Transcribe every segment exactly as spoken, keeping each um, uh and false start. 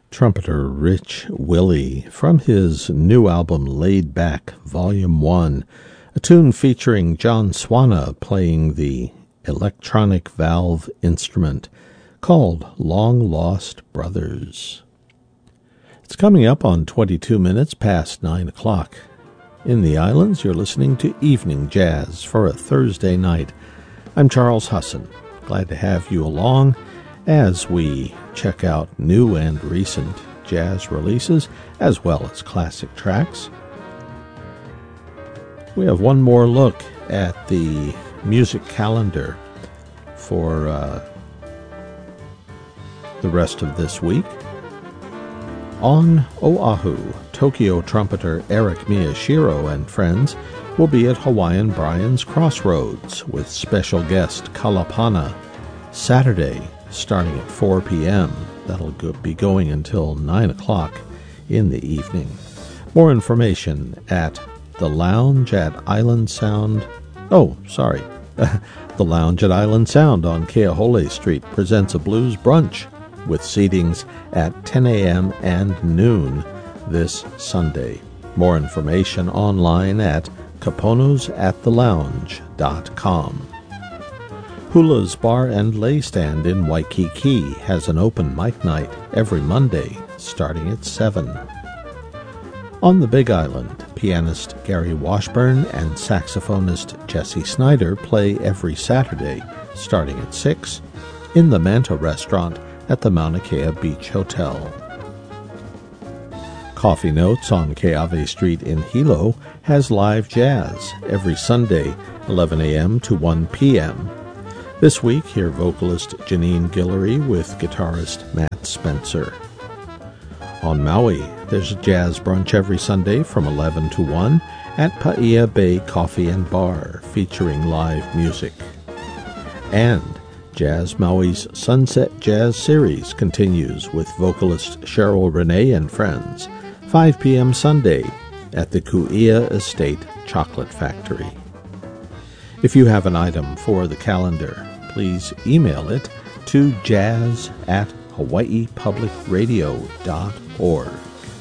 Trumpeter Rich Willie from his new album Laid Back Volume one, a tune featuring John Swana playing the electronic valve instrument called Long Lost Brothers. It's coming up on twenty-two minutes past nine o'clock. In the islands, you're listening to Evening Jazz for a Thursday night. I'm Charles Husson. Glad to have you along as we check out new and recent jazz releases, as well as classic tracks. We have one more look at the music calendar for uh, the rest of this week. On Oahu, Tokyo trumpeter Eric Miyashiro and friends will be at Hawaiian Brian's Crossroads with special guest Kalapana Saturday, starting at four p.m. That'll go, be going until nine o'clock in the evening. More information at The Lounge at Island Sound. Oh, sorry. The Lounge at Island Sound on Keahole Street presents a blues brunch with seatings at ten a.m. and noon this Sunday. More information online at caponos at the lounge dot com. Hula's Bar and Lay Stand in Waikiki has an open mic night every Monday, starting at seven. On the Big Island, pianist Gary Washburn and saxophonist Jesse Snyder play every Saturday, starting at six, in the Manta Restaurant at the Mauna Kea Beach Hotel. Coffee Notes on Keawe Street in Hilo has live jazz every Sunday, eleven a.m. to one p.m. This week, hear vocalist Janine Guillory with guitarist Matt Spencer. On Maui, there's a jazz brunch every Sunday from eleven to one at Paia Bay Coffee and Bar, featuring live music. And Jazz Maui's Sunset Jazz Series continues with vocalist Cheryl Renee and friends, five p.m. Sunday at the Kuia Estate Chocolate Factory. If you have an item for the calendar, please email it to jazz at hawaii public radio dot org.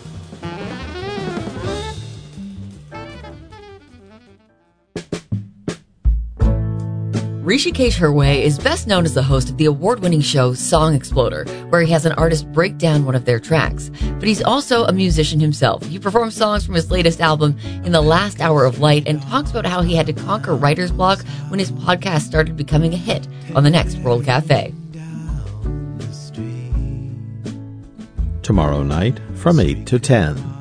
Rishikesh Hirway is best known as the host of the award-winning show Song Exploder, where he has an artist break down one of their tracks. But he's also a musician himself. He performs songs from his latest album, In the Last Hour of Light, and talks about how he had to conquer writer's block when his podcast started becoming a hit on the next World Cafe. Tomorrow night from eight to ten.